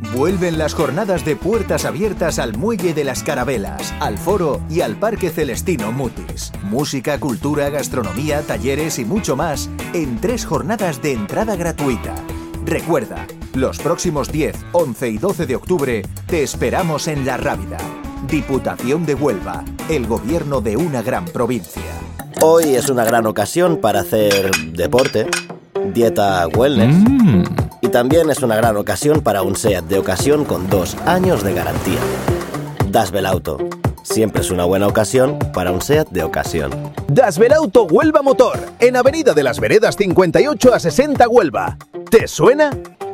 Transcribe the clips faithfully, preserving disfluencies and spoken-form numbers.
Vuelven las jornadas de puertas abiertas al Muelle de las Carabelas, al Foro y al Parque Celestino Mutis. Música, cultura, gastronomía, talleres y mucho más en tres jornadas de entrada gratuita. Recuerda, los próximos diez, once y doce de octubre te esperamos en La Rábida. Diputación de Huelva, el gobierno de una gran provincia. Hoy es una gran ocasión para hacer deporte, dieta wellness mm. y también es una gran ocasión para un SEAT de ocasión con dos años de garantía. Dasbelauto, siempre es una buena ocasión para un SEAT de ocasión. Dasbelauto Huelva Motor, en Avenida de las Veredas cincuenta y ocho a sesenta Huelva. ¿Te suena?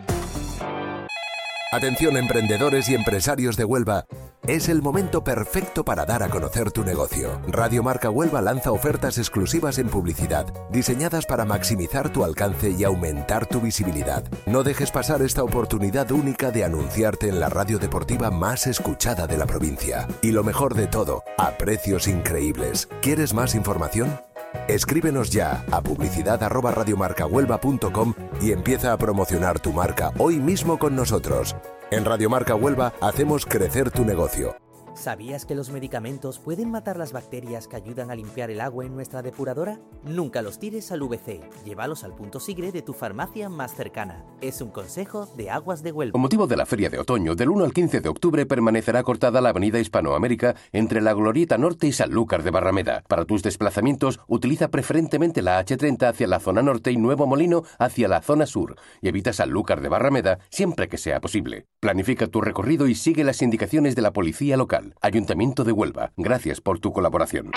Atención emprendedores y empresarios de Huelva. Es el momento perfecto para dar a conocer tu negocio. Radio Marca Huelva lanza ofertas exclusivas en publicidad, diseñadas para maximizar tu alcance y aumentar tu visibilidad. No dejes pasar esta oportunidad única de anunciarte en la radio deportiva más escuchada de la provincia. Y lo mejor de todo, a precios increíbles. ¿Quieres más información? Escríbenos ya a publicidad arroba radiomarcahuelva punto com y empieza a promocionar tu marca hoy mismo con nosotros. En Radio Marca Huelva hacemos crecer tu negocio. ¿Sabías que los medicamentos pueden matar las bacterias que ayudan a limpiar el agua en nuestra depuradora? Nunca los tires al V C. Llévalos al punto Sigre de tu farmacia más cercana. Es un consejo de Aguas de Huelva. Con motivo de la Feria de Otoño, del uno al quince de octubre permanecerá cortada la avenida Hispanoamérica entre la Glorieta Norte y Sanlúcar de Barrameda. Para tus desplazamientos, utiliza preferentemente la hache treinta hacia la zona norte y Nuevo Molino hacia la zona sur, y evita Sanlúcar de Barrameda siempre que sea posible. Planifica tu recorrido y sigue las indicaciones de la policía local. Ayuntamiento de Huelva, gracias por tu colaboración.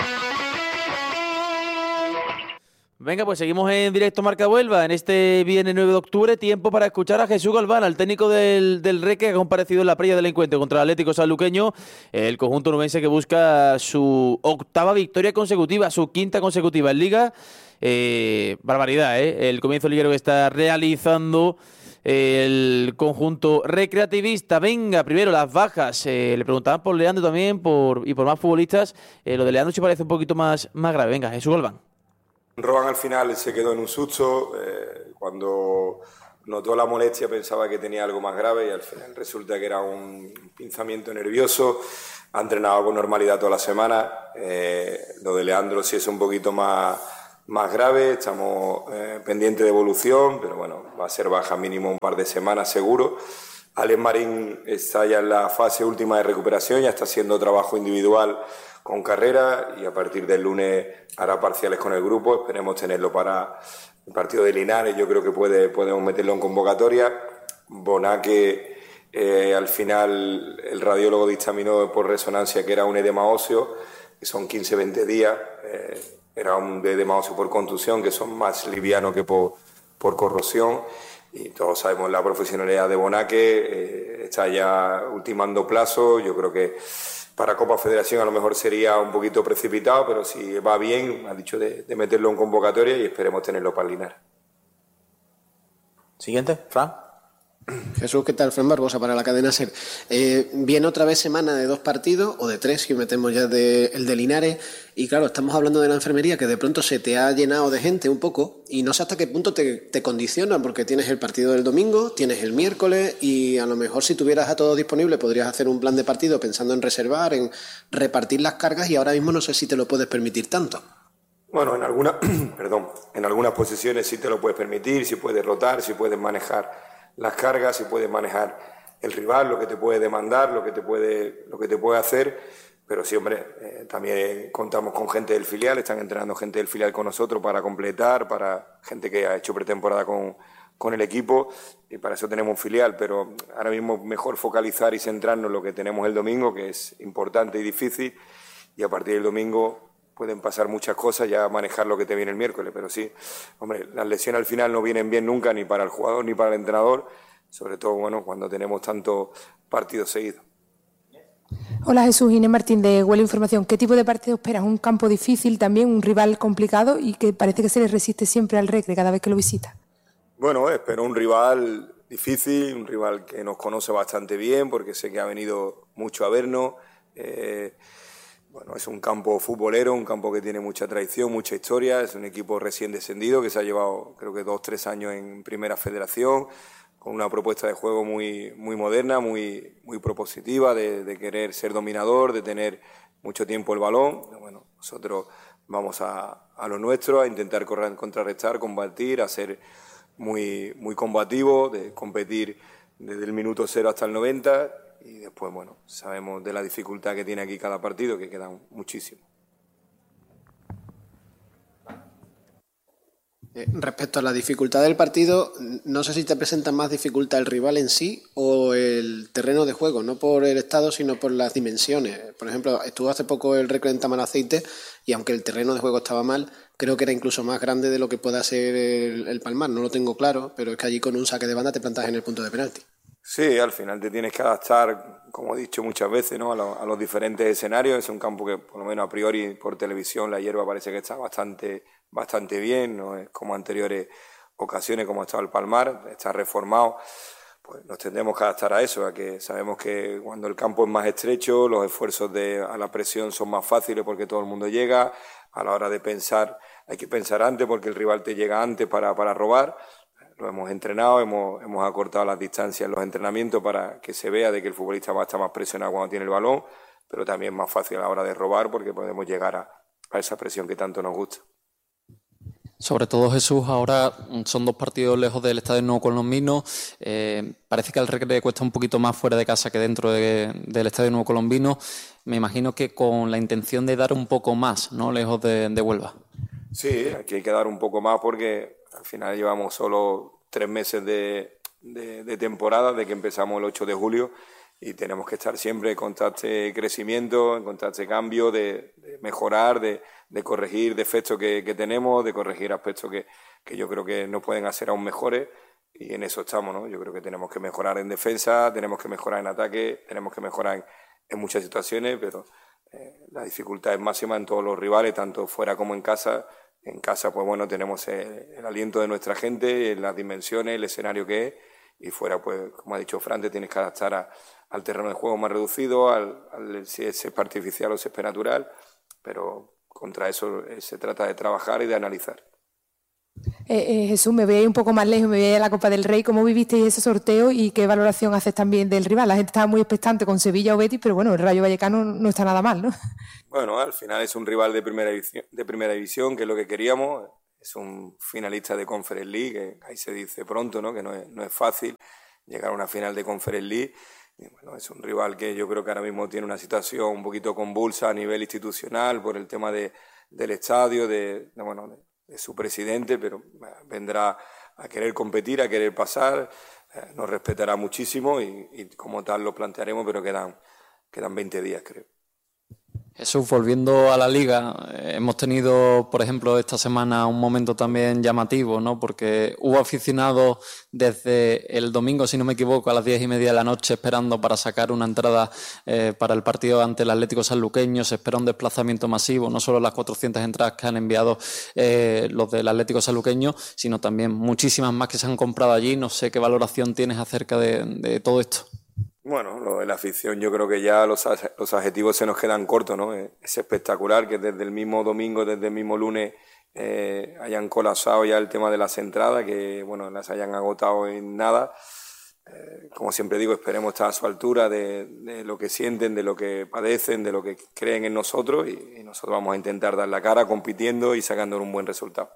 Venga, pues seguimos en directo Marca Huelva en este viernes nueve de octubre. Tiempo para escuchar a Jesús Galván, al técnico del, del Reque, que ha comparecido en la previa del encuentro contra el Atlético Sanluqueño. El conjunto nubense que busca su octava victoria consecutiva, su quinta consecutiva en Liga. Eh, barbaridad, ¿eh? El comienzo liguero que está realizando el conjunto recreativista. Venga, primero las bajas. Eh, le preguntaban por Leandro también por y por más futbolistas. Eh, lo de Leandro sí parece un poquito más, más grave. Venga, Jesús Galván. Rohan al final se quedó en un susto. Eh, cuando notó la molestia pensaba que tenía algo más grave y al final resulta que era un pinzamiento nervioso. Ha entrenado con normalidad toda la semana. Eh, lo de Leandro sí es un poquito más... más grave, estamos eh, pendientes de evolución, pero bueno, va a ser baja mínimo un par de semanas seguro. Alex Marín está ya en la fase última de recuperación, ya está haciendo trabajo individual con carrera y a partir del lunes hará parciales con el grupo, esperemos tenerlo para el partido de Linares, yo creo que puede, podemos meterlo en convocatoria. Bonaque, eh, al final el radiólogo dictaminó por resonancia que era un edema óseo, que son quince a veinte días, eh, era un edema óseo por contusión, que son más livianos que por, por corrosión. Y todos sabemos la profesionalidad de Bonaque, eh, está ya ultimando plazo. Yo creo que para Copa Federación a lo mejor sería un poquito precipitado, pero si va bien, ha dicho de, de meterlo en convocatoria y esperemos tenerlo para Linares. Siguiente, Fran. Jesús, ¿qué tal? Fran Barbosa para la cadena SER. Eh, viene otra vez semana de dos partidos, o de tres, si metemos ya de, el de Linares, y claro, estamos hablando de la enfermería, que de pronto se te ha llenado de gente un poco, y no sé hasta qué punto te, te condiciona, porque tienes el partido del domingo, tienes el miércoles, y a lo mejor si tuvieras a todos disponibles podrías hacer un plan de partido pensando en reservar, en repartir las cargas, y ahora mismo no sé si te lo puedes permitir tanto. Bueno, en algunas, perdón, en algunas posiciones sí te lo puedes permitir, si puedes rotar, si puedes manejar las cargas, si puedes manejar el rival, lo que te puede demandar, lo que te puede, lo que te puede hacer, pero sí, hombre, eh, también contamos con gente del filial, están entrenando gente del filial con nosotros para completar, para gente que ha hecho pretemporada con, con el equipo, y para eso tenemos un filial, pero ahora mismo mejor focalizar y centrarnos en lo que tenemos el domingo, que es importante y difícil, y a partir del domingo pueden pasar muchas cosas, ya manejar lo que te viene el miércoles, pero sí, hombre, las lesiones al final no vienen bien nunca, ni para el jugador ni para el entrenador, sobre todo, bueno, cuando tenemos tantos partidos seguidos. Hola Jesús, Inés Martín de Huelva Información. ¿Qué tipo de partido esperas? ¿Un campo difícil también, un rival complicado y que parece que se le resiste siempre al Recre cada vez que lo visita? Bueno, espero un rival difícil, un rival que nos conoce bastante bien, porque sé que ha venido mucho a vernos. Eh, Bueno, es un campo futbolero, un campo que tiene mucha tradición, mucha historia, es un equipo recién descendido que se ha llevado creo que dos, tres años en Primera Federación, con una propuesta de juego muy, muy moderna, muy, muy propositiva, de, de querer ser dominador, de tener mucho tiempo el balón. Bueno, nosotros vamos a, a lo nuestro, a intentar correr, contrarrestar, combatir, a ser muy, muy combativos, de competir desde el minuto cero hasta el noventa, y después, bueno, sabemos de la dificultad que tiene aquí cada partido, que quedan muchísimos. Eh, respecto a la dificultad del partido, no sé si te presenta más dificultad el rival en sí o el terreno de juego, no por el estado, sino por las dimensiones. Por ejemplo, estuvo hace poco el Recre en Tamaraceite y aunque el terreno de juego estaba mal, creo que era incluso más grande de lo que pueda ser el, el Palmar. No lo tengo claro, pero es que allí con un saque de banda te plantas en el punto de penalti. Sí, al final te tienes que adaptar, como he dicho muchas veces, ¿no? a, lo, a los diferentes escenarios. Es un campo que, por lo menos a priori, por televisión, la hierba parece que está bastante, bastante bien, no es como anteriores ocasiones, como ha estado el Palmar, está reformado. Pues nos tendremos que adaptar a eso, a que sabemos que cuando el campo es más estrecho, los esfuerzos de, a la presión son más fáciles porque todo el mundo llega. A la hora de pensar, hay que pensar antes porque el rival te llega antes para, para robar. Lo hemos entrenado, hemos, hemos acortado las distancias en los entrenamientos para que se vea de que el futbolista va a estar más presionado cuando tiene el balón, pero también más fácil a la hora de robar porque podemos llegar a, a esa presión que tanto nos gusta. Sobre todo, Jesús, ahora son dos partidos lejos del Estadio Nuevo Colombino. Eh, parece que al Recre cuesta un poquito más fuera de casa que dentro de, del Estadio Nuevo Colombino. Me imagino que con la intención de dar un poco más, ¿no?, lejos de, de Huelva. Sí, aquí hay que dar un poco más porque al final llevamos solo tres meses de, de, de temporada, de que empezamos el ocho de julio, y tenemos que estar siempre en constante crecimiento, en constante cambio, de, de mejorar, de, de corregir defectos que, que tenemos, de corregir aspectos que, que yo creo que nos pueden hacer aún mejores, y en eso estamos, ¿no? Yo creo que tenemos que mejorar en defensa, tenemos que mejorar en ataque, tenemos que mejorar en, en muchas situaciones, pero eh, la dificultad es máxima en todos los rivales, tanto fuera como en casa. En casa, pues bueno, tenemos el, el aliento de nuestra gente, las dimensiones, el escenario que es, y fuera, pues, como ha dicho Fran, te tienes que adaptar a, al terreno de juego más reducido, al, al si es artificial o si es natural, pero contra eso eh, se trata de trabajar y de analizar. Eh, eh, Jesús, me voy a ir un poco más lejos, me voy a ir a la Copa del Rey. ¿Cómo vivisteis ese sorteo y qué valoración haces también del rival? La gente estaba muy expectante con Sevilla o Betis, pero bueno, el Rayo Vallecano no está nada mal, ¿no? Bueno, al final es un rival de primera división, de primera división, que es lo que queríamos. Es un finalista de Conference League, que ahí se dice pronto, ¿no?, que no es, no es fácil llegar a una final de Conference League. Y bueno, es un rival que yo creo que ahora mismo tiene una situación un poquito convulsa a nivel institucional por el tema de, del estadio, de, de bueno, de, de su presidente, pero vendrá a querer competir, a querer pasar, eh, nos respetará muchísimo y, y como tal lo plantearemos, pero quedan, quedan veinte días, creo. Jesús, volviendo a la Liga, eh, hemos tenido, por ejemplo, esta semana un momento también llamativo, ¿no? Porque hubo aficionados desde el domingo, si no me equivoco, a las diez y media de la noche esperando para sacar una entrada eh, para el partido ante el Atlético Sanluqueño. Se espera un desplazamiento masivo, no solo las cuatrocientas entradas que han enviado eh, los del Atlético Sanluqueño, sino también muchísimas más que se han comprado allí. No sé qué valoración tienes acerca de, de todo esto. Bueno, lo de la afición, yo creo que ya los, los adjetivos se nos quedan cortos, ¿no? Es espectacular que desde el mismo domingo, desde el mismo lunes, eh, hayan colapsado ya el tema de las entradas, que bueno, las hayan agotado en nada. Eh, como siempre digo, esperemos estar a su altura de, de lo que sienten, de lo que padecen, de lo que creen en nosotros, y, y nosotros vamos a intentar dar la cara compitiendo y sacando un buen resultado.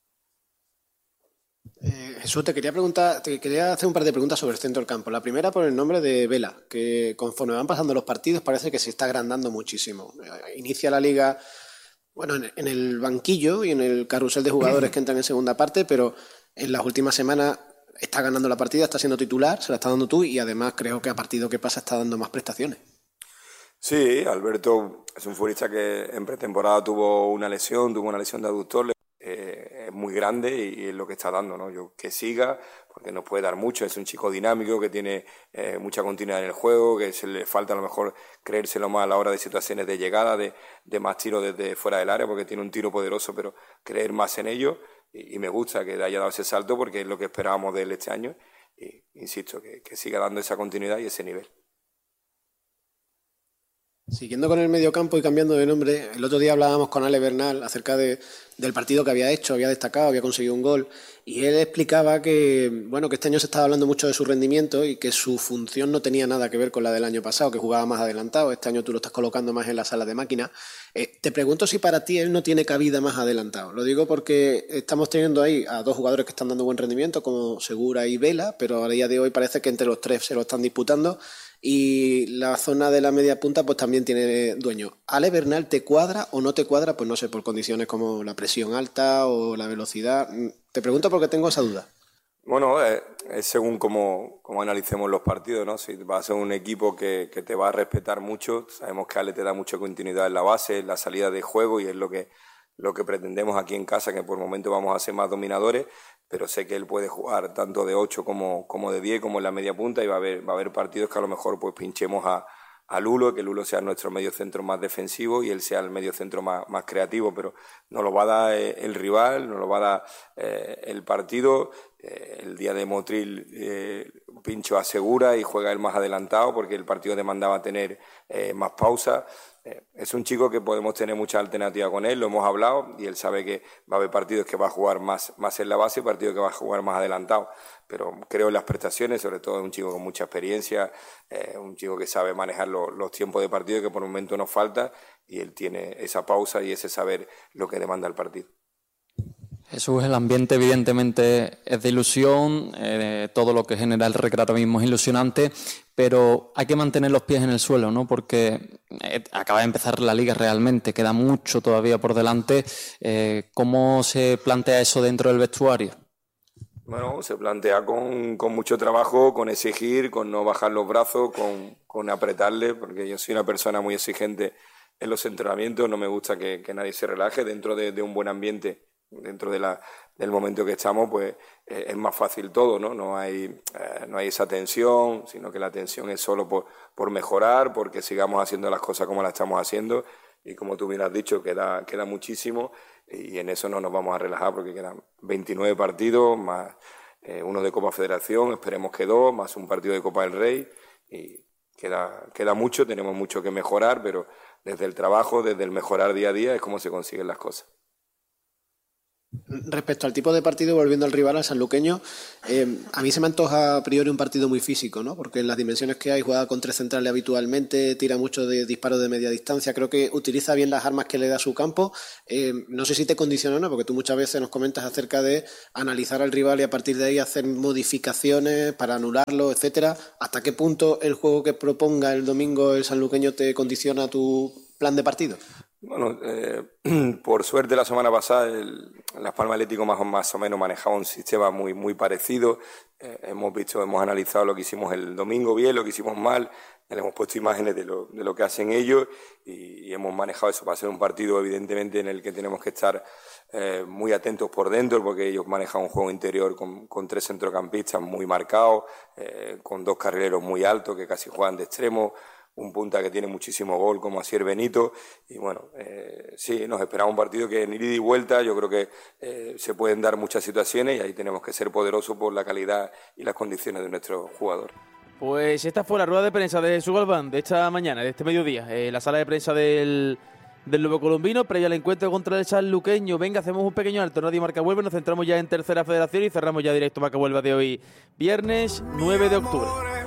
Eh, Jesús, te quería preguntar, te quería hacer un par de preguntas sobre el centro del campo. La primera por el nombre de Vela, que conforme van pasando los partidos parece que se está agrandando muchísimo. Inicia la liga, bueno, en, en el banquillo y en el carrusel de jugadores que entran en segunda parte, pero en las últimas semanas está ganando la partida, está siendo titular, se la está dando tú, y además creo que a partido que pasa está dando más prestaciones. Sí, Alberto es un futbolista que en pretemporada tuvo una lesión, tuvo una lesión de aductor. Eh, es muy grande y, y es lo que está dando, ¿no? Yo que siga, porque nos puede dar mucho. Es un chico dinámico que tiene eh, mucha continuidad en el juego, que se le falta a lo mejor creérselo más a la hora de situaciones de llegada, de, de más tiro desde fuera del área, porque tiene un tiro poderoso, pero creer más en ello. Y, y me gusta que le haya dado ese salto porque es lo que esperábamos de él este año. Y insisto, que, que siga dando esa continuidad y ese nivel. Siguiendo con el mediocampo y cambiando de nombre, el otro día hablábamos con Ale Bernal acerca de, del partido que había hecho, había destacado, había conseguido un gol, y él explicaba que, bueno, que este año se estaba hablando mucho de su rendimiento y que su función no tenía nada que ver con la del año pasado, que jugaba más adelantado. Este año tú lo estás colocando más en la sala de máquinas. Eh, te pregunto si para ti él no tiene cabida más adelantado. Lo digo porque estamos teniendo ahí a dos jugadores que están dando buen rendimiento, como Segura y Vela, pero a día de hoy parece que entre los tres se lo están disputando. Y la zona de la media punta pues también tiene dueño. ¿Ale Bernal te cuadra o no te cuadra? Pues no sé, por condiciones como la presión alta o la velocidad. Te pregunto porque tengo esa duda. Bueno, es, es según cómo, cómo analicemos los partidos, ¿no? Si va a ser un equipo que, que te va a respetar mucho, sabemos que Ale te da mucha continuidad en la base, en la salida de juego, y es lo que, lo que pretendemos aquí en casa, que por el momento vamos a ser más dominadores, pero sé que él puede jugar tanto de ocho como, como de diez, como en la media punta, y va a haber, va a haber partidos que a lo mejor pues pinchemos a, a Lulo, que Lulo sea nuestro medio centro más defensivo y él sea el medio centro más, más creativo, pero nos lo va a dar eh, el rival, nos lo va a dar eh, el partido. Eh, el día de Motril eh, Pincho asegura y juega él más adelantado porque el partido demandaba tener eh, más pausa. Eh, es un chico que podemos tener mucha alternativa con él, lo hemos hablado, y él sabe que va a haber partidos que va a jugar más, más en la base y partidos que va a jugar más adelantado, pero creo en las prestaciones, sobre todo un chico con mucha experiencia, eh, un chico que sabe manejar lo, los tiempos de partido que por un momento nos falta, y él tiene esa pausa y ese saber lo que demanda el partido. Jesús, el ambiente evidentemente es de ilusión, eh, todo lo que genera el Recre ahora mismo es ilusionante, pero hay que mantener los pies en el suelo, ¿no? Porque eh, acaba de empezar la Liga realmente, queda mucho todavía por delante. Eh, ¿Cómo se plantea eso dentro del vestuario? Bueno, se plantea con, con mucho trabajo, con exigir, con no bajar los brazos, con, con apretarle, porque yo soy una persona muy exigente en los entrenamientos, no me gusta que, que nadie se relaje dentro de, de un buen ambiente. Dentro de la, del momento que estamos, pues eh, es más fácil todo, ¿no? No hay, eh, no hay esa tensión, sino que la tensión es solo por, por mejorar, porque sigamos haciendo las cosas como las estamos haciendo, y como tú bien has dicho, queda, queda muchísimo, y en eso no nos vamos a relajar porque quedan veintinueve partidos, más eh, uno de Copa Federación, esperemos que dos, más un partido de Copa del Rey, y queda, queda mucho, tenemos mucho que mejorar, pero desde el trabajo, desde el mejorar día a día, es como se consiguen las cosas. Respecto al tipo de partido, volviendo al rival, al sanluqueño, eh, a mí se me antoja a priori un partido muy físico, ¿no? Porque en las dimensiones que hay, juega con tres centrales habitualmente, tira mucho de disparos de media distancia, creo que utiliza bien las armas que le da su campo. Eh, no sé si te condiciona o no, porque tú muchas veces nos comentas acerca de analizar al rival y a partir de ahí hacer modificaciones para anularlo, etcétera. ¿Hasta qué punto el juego que proponga el domingo el sanluqueño te condiciona tu plan de partido? Bueno, eh, por suerte la semana pasada el Las Palmas Atlético más o, más o menos manejaba un sistema muy, muy parecido. Eh, hemos visto, hemos analizado lo que hicimos el domingo bien, lo que hicimos mal, le hemos puesto imágenes de lo, de lo que hacen ellos y, y hemos manejado eso para ser un partido evidentemente en el que tenemos que estar eh, muy atentos por dentro, porque ellos manejan un juego interior con, con tres centrocampistas muy marcados, eh, con dos carrileros muy altos que casi juegan de extremo, un punta que tiene muchísimo gol como Asier Benito, y bueno, eh, sí, nos esperaba un partido que en ida y vuelta yo creo que eh, se pueden dar muchas situaciones y ahí tenemos que ser poderosos por la calidad y las condiciones de nuestro jugador. Pues esta fue la rueda de prensa de Jesús Galván de esta mañana, de este mediodía, eh, la sala de prensa del, del Lobo Colombino, previa al encuentro contra el sanluqueño. Venga, hacemos un pequeño alto, Radio Marca Huelva, nos centramos ya en Tercera Federación y cerramos ya directo Marca Huelva de hoy, viernes nueve de octubre.